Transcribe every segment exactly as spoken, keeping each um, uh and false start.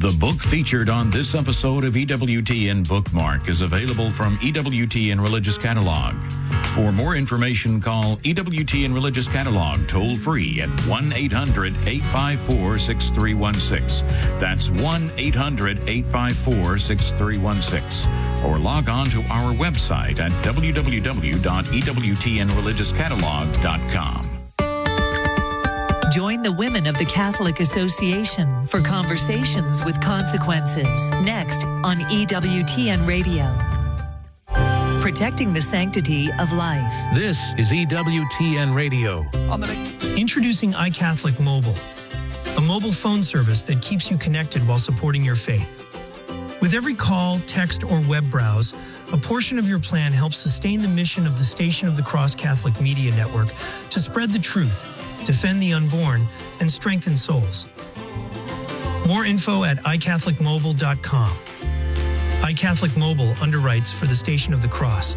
The book featured on this episode of E W T N Bookmark is available from E W T N Religious Catalog. For more information, call E W T N Religious Catalog toll-free at one eight hundred eight five four six three one six. That's one eight hundred eight five four six three one six. Or log on to our website at w w w dot e w t n religious catalog dot com. Join the Women of the Catholic Association for Conversations with Consequences, next on E W T N Radio. Protecting the sanctity of life. This is E W T N Radio. Introducing iCatholic Mobile, a mobile phone service that keeps you connected while supporting your faith. With every call, text, or web browse, a portion of your plan helps sustain the mission of the Station of the Cross Catholic Media Network to spread the truth, defend the unborn, and strengthen souls. More info at i catholic mobile dot com. iCatholic Mobile underwrites for the Station of the Cross.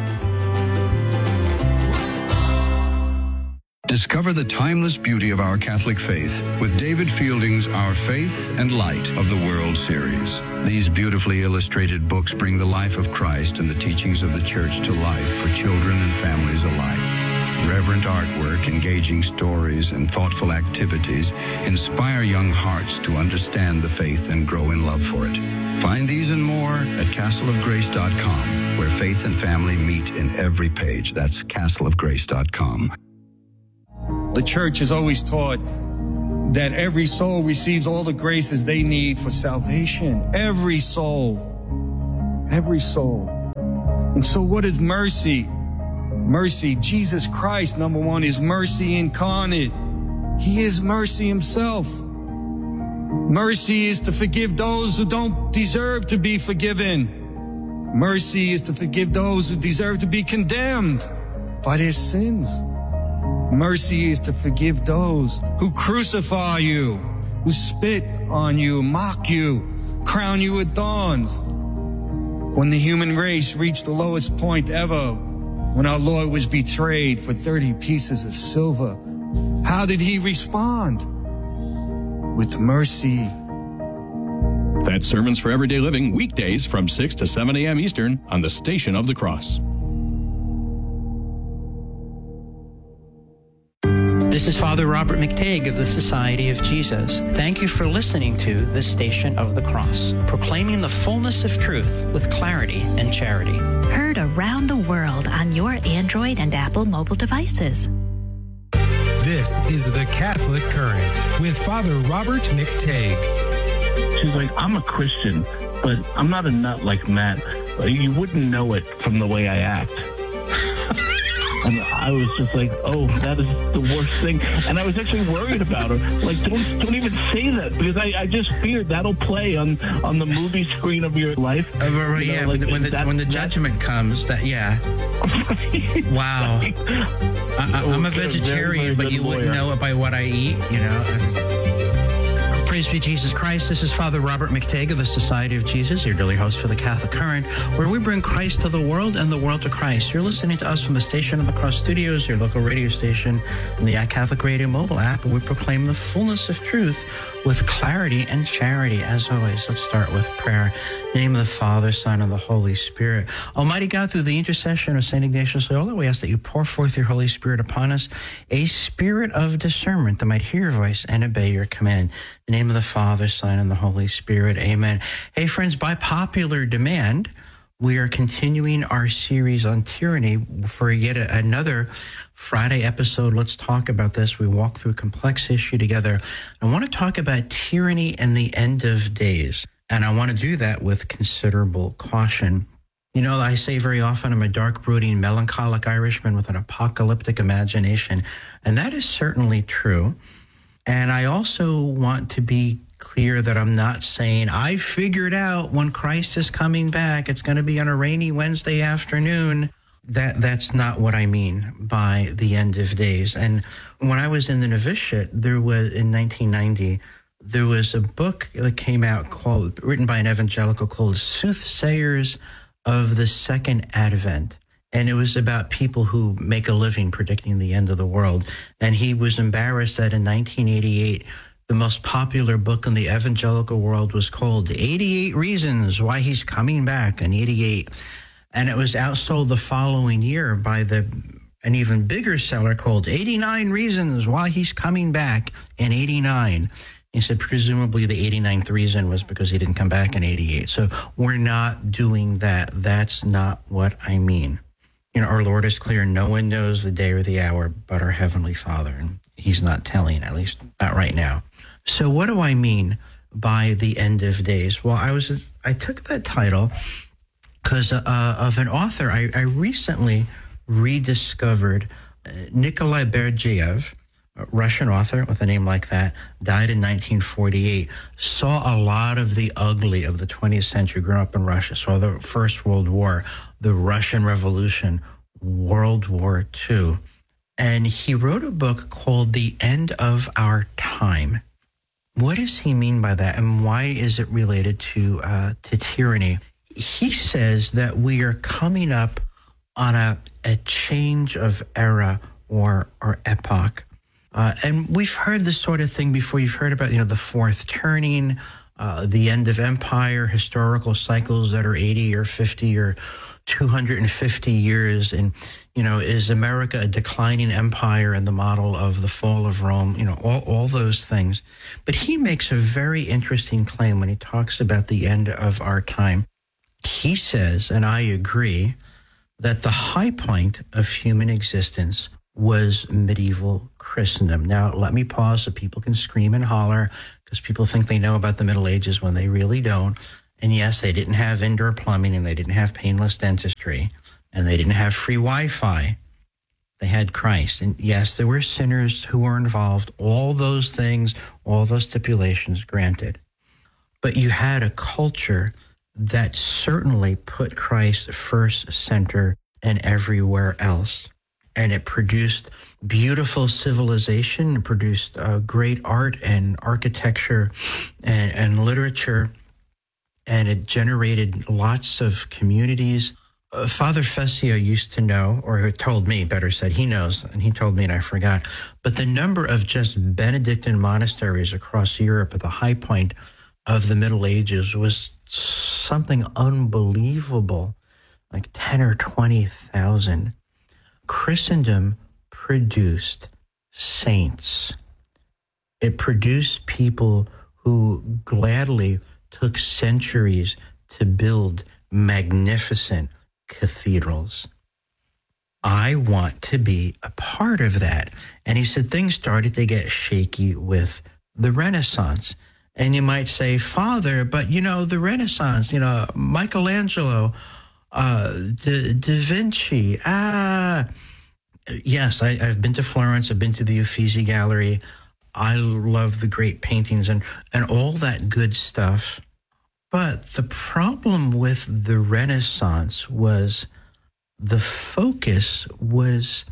Discover the timeless beauty of our Catholic faith with David Fielding's Our Faith and Light of the World series. These beautifully illustrated books bring the life of Christ and the teachings of the Church to life for children and families alike. Reverent artwork, engaging stories, and thoughtful activities inspire young hearts to understand the faith and grow in love for it. Find these and more at castle of grace dot com, where faith and family meet in every page. That's castle of grace dot com. The Church has always taught that every soul receives all the graces they need for salvation. Every soul. Every soul. And so what is mercy? Mercy, Jesus Christ, number one, is mercy incarnate. He is mercy himself. Mercy is to forgive those who don't deserve to be forgiven. Mercy is to forgive those who deserve to be condemned by their sins. Mercy is to forgive those who crucify you, who spit on you, mock you, crown you with thorns. When the human race reached the lowest point ever, when our Lord was betrayed for thirty pieces of silver, how did he respond? With mercy. That's Sermons for Everyday Living, weekdays from six to seven a.m. Eastern on the Station of the Cross. This is Father Robert McTague of the Society of Jesus. Thank you for listening to the Station of the Cross, proclaiming the fullness of truth with clarity and charity. Heard around the world on your Android and Apple mobile devices. This is the Catholic Current with Father Robert McTague. She's like, I'm a Christian, but I'm not a nut like Matt. You wouldn't know it from the way I act. And I was just like, oh, that is the worst thing. And I was actually worried about her. Like, don't don't even say that, because I, I just feared that'll play on, on the movie screen of your life. Uh, right, you know, yeah, like, when the, that, when the judgment that, comes, that yeah. Right, wow. Right. I, I'm a vegetarian, but you wouldn't know it by what I eat, you know. Praise be Jesus Christ. This is Father Robert McTague of the Society of Jesus, your daily host for the Catholic Current, where we bring Christ to the world and the world to Christ. You're listening to us from the Station of the Cross Studios, your local radio station, and the iCatholic Radio mobile app, and we proclaim the fullness of truth with clarity and charity. As always, let's start with prayer. In the name of the Father, Son, and the Holy Spirit. Almighty God, through the intercession of Saint Ignatius Loyola, we ask that you pour forth your Holy Spirit upon us, a spirit of discernment that might hear your voice and obey your command. In the name of the Father, Son, and the Holy Spirit. Amen. Hey, friends, by popular demand, we are continuing our series on tyranny for yet another Friday episode. Let's talk about this. We walk through a complex issue together. I want to talk about tyranny and the end of days. And I want to do that with considerable caution. You know, I say very often I'm a dark, brooding, melancholic Irishman with an apocalyptic imagination. And that is certainly true. And I also want to be clear that I'm not saying I figured out when Christ is coming back, it's going to be on a rainy Wednesday afternoon. That that's not what I mean by the end of days. And when I was in the novitiate, there was in nineteen ninety, there was a book that came out called, written by an evangelical called Soothsayers of the Second Advent. And it was about people who make a living predicting the end of the world. And he was embarrassed that in nineteen eighty-eight, the most popular book in the evangelical world was called eighty-eight Reasons Why He's Coming Back in eighty-eight. And it was outsold the following year by the an even bigger seller called eighty-nine Reasons Why He's Coming Back in eighty-nine. He said presumably the eighty-ninth reason was because he didn't come back in eighty-eight. So we're not doing that. That's not what I mean. You know, our Lord is clear. No one knows the day or the hour but our Heavenly Father. And he's not telling, at least not right now. So what do I mean by the end of days? Well, I was I took that title because uh, of an author I, I recently rediscovered, uh, Nikolai Berdyaev, a Russian author with a name like that, died in nineteen forty-eight, saw a lot of the ugly of the twentieth century, grew up in Russia, saw the First World War, the Russian Revolution, World War Two. And he wrote a book called The End of Our Time. What does he mean by that, and why is it related to uh, to tyranny? He says that we are coming up on a, a change of era or or epoch. Uh, and we've heard this sort of thing before. You've heard about, you know, the fourth turning, uh, the end of empire, historical cycles that are eighty or fifty or two hundred fifty years. And, you know, is America a declining empire in the model of the fall of Rome? You know, all, all those things. But he makes a very interesting claim when he talks about the end of our time. He says, and I agree, that the high point of human existence was medieval Christendom. Now, let me pause so people can scream and holler, because people think they know about the Middle Ages when they really don't. And yes, they didn't have indoor plumbing, and they didn't have painless dentistry, and they didn't have free Wi-Fi. They had Christ. And yes, there were sinners who were involved. All those things, all those stipulations granted. But you had a culture that certainly put Christ first center and everywhere else. And it produced beautiful civilization, it produced uh, great art and architecture and, and literature, and it generated lots of communities. Uh, Father Fessio used to know, or told me, better said, he knows, and he told me and I forgot, but the number of just Benedictine monasteries across Europe at the high point of the Middle Ages was something unbelievable, like ten or twenty thousand. Christendom produced saints. It produced people who gladly took centuries to build magnificent cathedrals. I want to be a part of that. And he said things started to get shaky with the Renaissance. And you might say, Father, but you know, the Renaissance, you know, Michelangelo, uh, Da, da Vinci, ah, yes, I, I've been to Florence, I've been to the Uffizi Gallery. I love the great paintings and, and all that good stuff. But the problem with the Renaissance was the focus was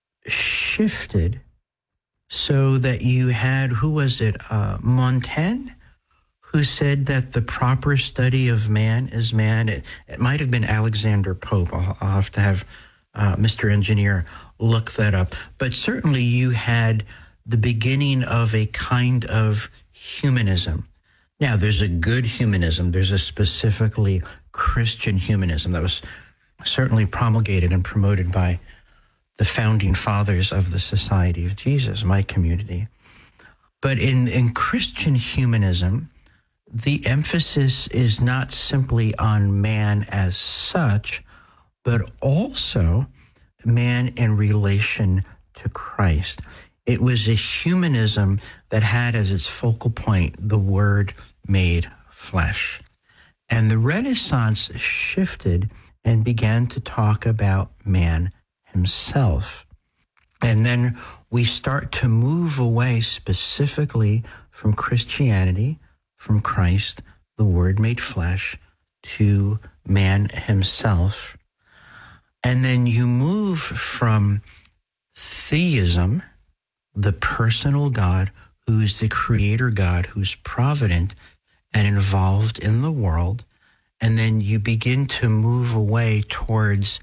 shifted so that you had, who was it, uh, Montaigne, who said that the proper study of man is man. It, it might have been Alexander Pope. I'll, I'll have to have uh, Mister Engineer look that up. But certainly you had the beginning of a kind of humanism. Now, there's a good humanism. There's a specifically Christian humanism that was certainly promulgated and promoted by the founding fathers of the Society of Jesus, my community. But in, in Christian humanism, the emphasis is not simply on man as such, but also man in relation to Christ. It was a humanism that had as its focal point the Word made flesh. And the Renaissance shifted and began to talk about man himself. And then we start to move away specifically from Christianity, from Christ, the Word made flesh, to man himself. And then you move from theism, the personal God, who is the creator God, who's provident and involved in the world, and then you begin to move away towards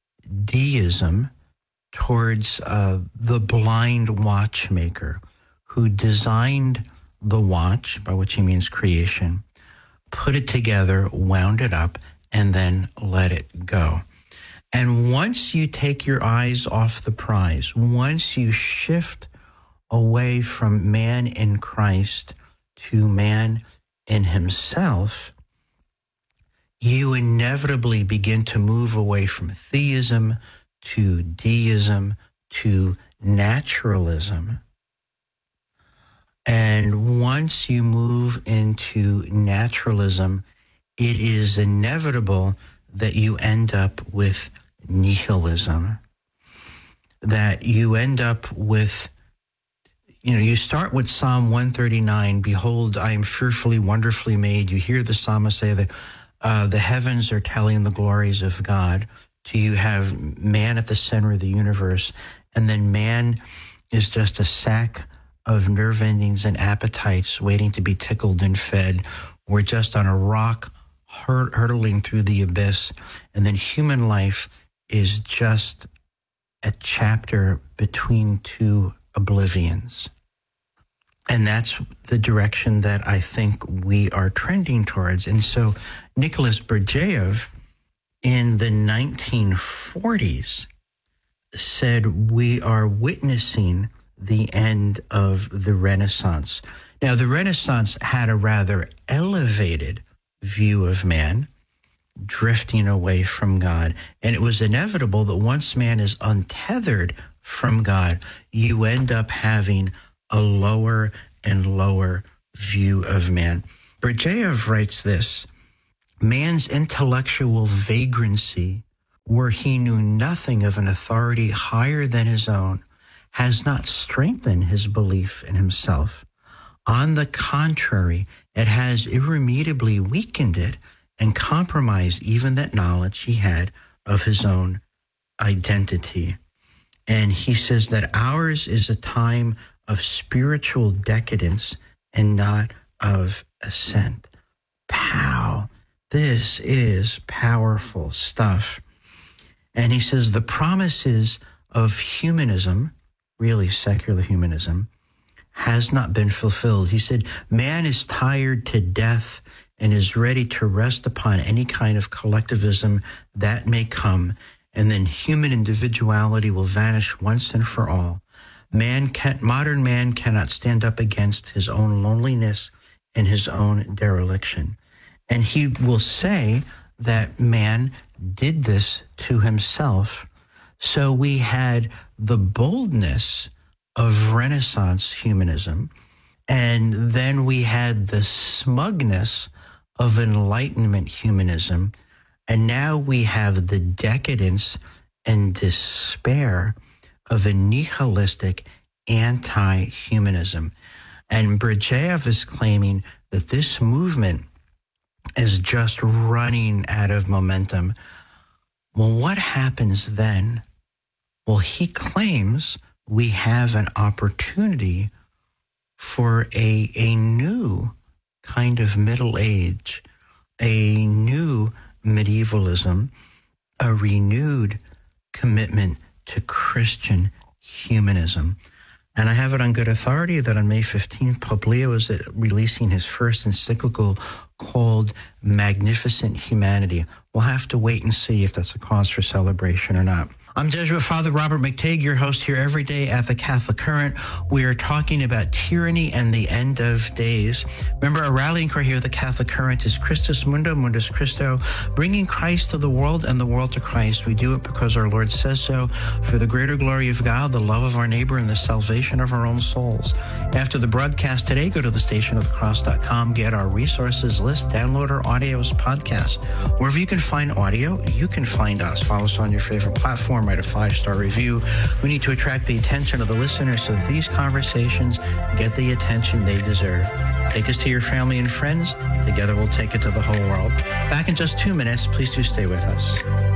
deism, towards uh, the blind watchmaker who designed the watch, by which he means creation, put it together, wound it up, and then let it go. And once you take your eyes off the prize, once you shift away from man in Christ to man in himself, you inevitably begin to move away from theism to deism to naturalism. And once you move into naturalism, it is inevitable that you end up with nihilism, that you end up with, you know, you start with Psalm one thirty-nine, behold, I am fearfully, wonderfully made. You hear the psalmist say that uh, the heavens are telling the glories of God. To you have man at the center of the universe, and then man is just a sack of nerve endings and appetites waiting to be tickled and fed. We're just on a rock hur- hurtling through the abyss, and then human life is just a chapter between two oblivions. And that's the direction that I think we are trending towards. And so Nicholas Berdyaev in the nineteen forties said we are witnessing the end of the Renaissance. Now, the Renaissance had a rather elevated view of man, drifting away from God. And it was inevitable that once man is untethered from God, you end up having a lower and lower view of man. Berdyaev writes this: man's intellectual vagrancy, where he knew nothing of an authority higher than his own, has not strengthened his belief in himself. On the contrary, it has irremediably weakened it and compromised even that knowledge he had of his own identity. And he says that ours is a time of spiritual decadence and not of ascent. Pow! This is powerful stuff. And he says the promises of humanism, really secular humanism, has not been fulfilled. He said, man is tired to death and is ready to rest upon any kind of collectivism that may come, and then human individuality will vanish once and for all. Man can, modern man cannot stand up against his own loneliness and his own dereliction. And he will say that man did this to himself. So we had the boldness of Renaissance humanism, and then we had the smugness of Enlightenment humanism, and now we have the decadence and despair of a nihilistic anti-humanism. And Berdyaev is claiming that this movement is just running out of momentum. Well, what happens then? Well, he claims we have an opportunity for a, a new kind of Middle Age, a new medievalism, a renewed commitment to Christian humanism. And I have it on good authority that on May fifteenth, Pope Leo is releasing his first encyclical called Magnificent Humanity. We'll have to wait and see if that's a cause for celebration or not. I'm Jesuit Father Robert McTague, your host here every day at the Catholic Current. We are talking about tyranny and the end of days. Remember, our rallying cry here at the Catholic Current is Christus Mundo, Mundus Christo, bringing Christ to the world and the world to Christ. We do it because our Lord says so, for the greater glory of God, the love of our neighbor, and the salvation of our own souls. After the broadcast today, go to the station of the cross dot com, get our resources list, download our audios podcast. Wherever you can find audio, you can find us. Follow us on your favorite platform. Write a five-star review. We need to attract the attention of the listeners so that these conversations get the attention they deserve. Take us to your family and friends. Together we'll take it to the whole world. Back in just two minutes. Please do stay with us.